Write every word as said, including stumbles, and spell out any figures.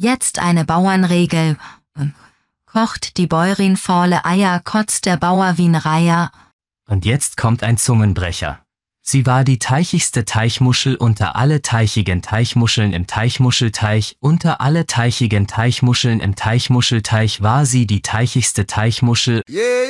Jetzt eine Bauernregel. Kocht die Bäuerin faule Eier, kotzt der Bauer wie'n Reiher. Und jetzt kommt ein Zungenbrecher. Sie war die teichigste Teichmuschel unter alle teichigen Teichmuscheln im Teichmuschelteich. Unter alle teichigen Teichmuscheln im Teichmuschelteich war sie die teichigste Teichmuschel. Yeah.